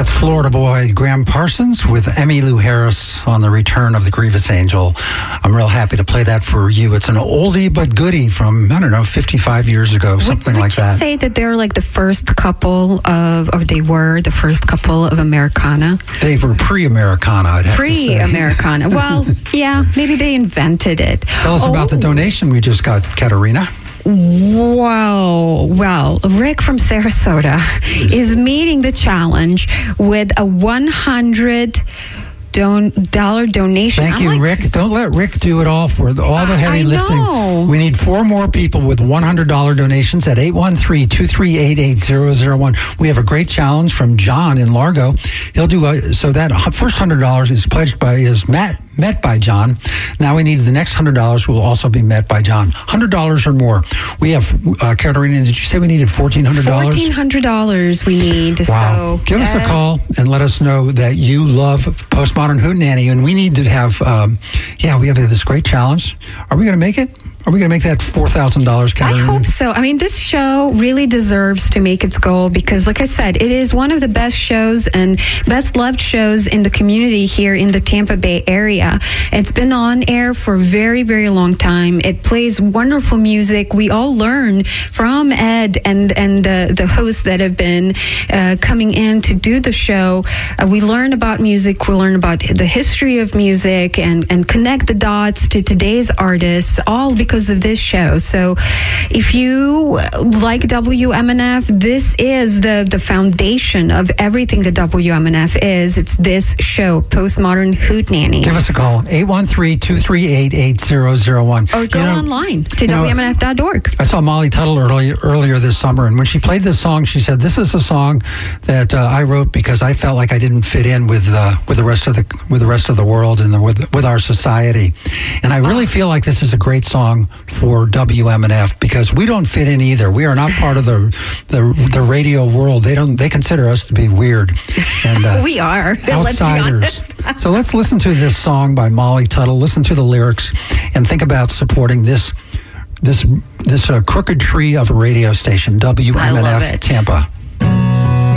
That's Florida boy Graham Parsons with Emmylou Harris on the return of the Grievous Angel. I'm real happy to play that for you. It's an oldie but goodie from, 55 years ago, something like that. Would you say that they're like the first couple of, or they were the first couple of Americana? They were pre-Americana, I'd have to say. Pre-Americana. Well, yeah, maybe they invented it. Tell us about the donation we just got, Katerina. Wow. Well, Rick from Sarasota is meeting the challenge with a $100 donation. Thank you, Rick. Don't let Rick do it all for all the heavy lifting. Know. We need 4 more people with $100 donations at 813-238-8001. We have a great challenge from John in Largo. He'll do so that first $100 is pledged by met by John. Now we need the next $100 will also be met by John. $100 or more. We have, Katerina, did you say we needed $1,400? $1,400 we need. Wow. So, give us a call and let us know that you love Postmodern Hootenanny, and we need to have, we have this great challenge. Are we going to make it? Are we going to make that $4,000, Katerina? I hope so. I mean, this show really deserves to make its goal because, like I said, it is one of the best shows and best loved shows in the community here in the Tampa Bay area. It's been on air for a very, very long time. It plays wonderful music. We all learn from Ed and the hosts that have been coming in to do the show. We learn about music. We learn about the history of music and connect the dots to today's artists, all because of this show. So if you like WMNF, this is the foundation of everything that WMNF is. It's this show, Postmodern Hootenanny. Give us a call, 813-238-8001. Or go online to WMNF.org. I saw Molly Tuttle earlier this summer, and when she played this song, she said, "This is a song that I wrote because I felt like I didn't fit in with the rest of the world and with our society." And I really feel like this is a great song for WMNF because we don't fit in either. We are not part of the radio world. They consider us to be weird and we are outsiders. So let's listen to this song by Molly Tuttle. Listen to the lyrics and think about supporting this crooked tree of a radio station, WMNF Tampa.